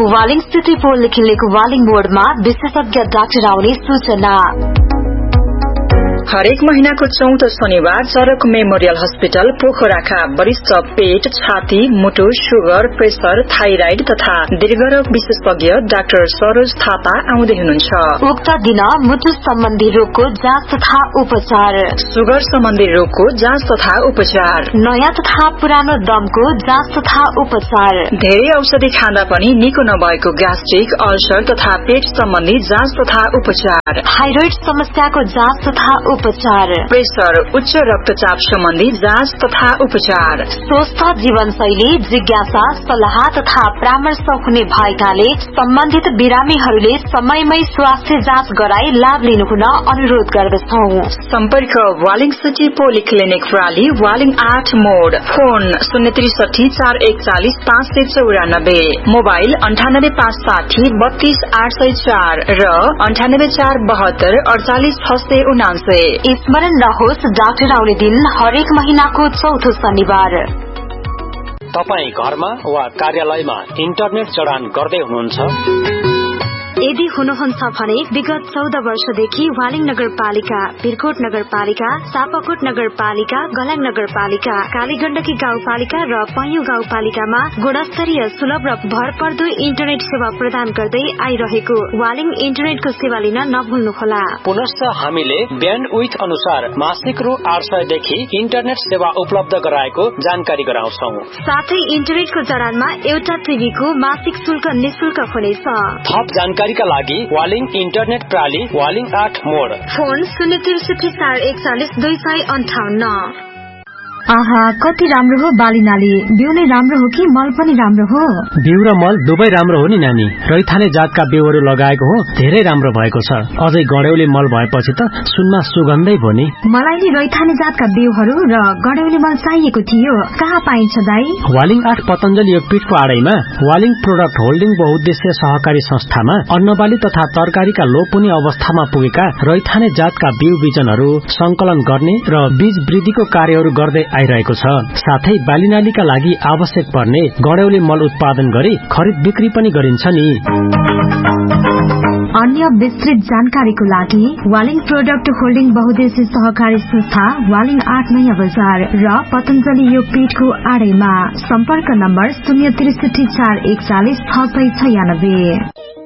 Waling city polyclinic Waling मोडमा विशेषज्ञ doctor आउने सूचना। हरेक महीनाको चौथो शनिबार चरक मेमोरियल हस्पिटल पोखराका वरिष्ठ पेट, छाती, मुटु, सुगर, प्रेसर, थाइराइड तथा दीर्घरोग विशेषज्ञ डाक्टर सरोज थापा आउँदै हुनुहुन्छ। उक्त दिन मुटु सम्बन्धी रोगको जाँच तथा उपचार, सुगर सम्बन्धी रोगको जाँच तथा उपचार, नयाँ तथा पुरानो दमको जाँच तथा उपचार, धेरै औषधि खाँदा पनि निको नभएको ग्यास्ट्रिक, अल्सर तथा पेट सम्बन्धी जाँच तथा उपचार, थाइरोइड समस्याको जाँच तथा उपचार, प्रेसर, उच्च रक्तचाप सम्बन्धी जाँच तथा उपचार, स्वस्थ जीवनशैली, जिज्ञासा, सल्लाह तथा परामर्श हुने भएकाले सम्बन्धित बिरामीहरूले समयमै स्वास्थ्य जाँच गराई लाभ लिनु हुन अनुरोध गर्दछौं। सम्पर्क वालिङ सिटी पोलिक्लिनिक प्राली, वालिङ 8 मोड, फोन 063 441 594, मोबाइल 9856 32 804 र 98 472 48 679। स्मरण रहोस्, डाक्टर आउने दिन हरेक महीनाको चौथो शनिबार। तपाई घरमा वा कार्यालयमा इन्टरनेट जडान गर्दै हुनुहुन्छ? यदि हुनुहुन्छ भने विगत 14 वर्षदेखि वालिङ नगरपालिका, बिरकोट नगरपालिका, सापाकोट नगरपालिका, गलाङ नगरपालिका, कालीगण्डकी गाउँपालिका र पैयुँ गाउँपालिकामा गुणस्तरीय, सुलभ र भरपर्दो इन्टरनेट सेवा प्रदान गर्दै आइरहेको वालिङ इन्टरनेटको सेवा लिन नभुल्नुहोला। पुनश्च हामीले ब्यान्डविड्थ अनुसार मासिक रु 800 देखि इन्टरनेट सेवा उपलब्ध गराएको जानकारी गराउँछौ। साथै इन्टरनेटको जडानमा एउटा टिभीको मासिक शुल्क निशुल्क हुनेछ। थप जानकारीका लागि वालिङ इन्टरनेट प्राली, वालिङ 8 मोड, फोन 063 441 258। आहा, कति राम्रो हो बालीनाली। बिउ नै राम्रो हो कि मल पनि राम्रो हो? बिउ र मल दुवै राम्रो हो नि नानी। रैथाने जातका बिउहरू लगाएको हो, धेरै राम्रो भएको छ। अझै गड्यौली मल भएपछि त सुनमा सुगन्धै भयो नि। मलाई नि रैथाने जातका बिउहरू र गड्यौली मल चाहिएको थियो। कहाँ पाइन्छ दाई? वालिङ 8 पतञ्जलि योगपीठको आडैमा वालिङ प्रोडक्ट होल्डिङ बहुउद्देश्य सहकारी संस्थामा अन्नबाली तथा तरकारीका लोपुनी अवस्थामा पुगेका रैथाने जातका बिउ बिजनहरू संकलन गर्ने र बीज वृद्धिको कार्यहरू गर्दै आइरहेको छ। साथै बालीनालीका लागि आवश्यक पर्ने गड्यौली मल उत्पादन गरी खरिद बिक्री पनि गरिन्छ नि। अन्य विस्तृत जानकारीको लागि वालिङ प्रोडक्ट होल्डिङ बहुउद्देश्य सहकारी संस्था, वालिङ 8 नयाँ बजार र पतञ्जलि योगपीठको आडैमा। सम्पर्क नम्बर 063 441 696।